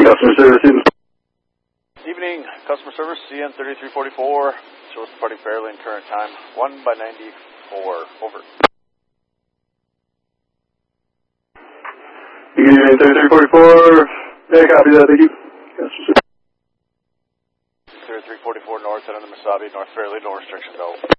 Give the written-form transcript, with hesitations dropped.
customer service in. Evening, customer service, CN 3344, shows departing Fairlane, current time 1:94, over. Union 3344, yeah, copy that, thank you. Customer service. 3344 north, and on the Mesabi, North Fairlane, no restrictions out.